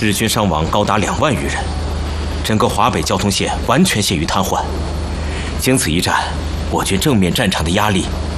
日军伤亡高达2万余人，整个华北交通线完全陷于瘫痪。经此一战，我军正面战场的压力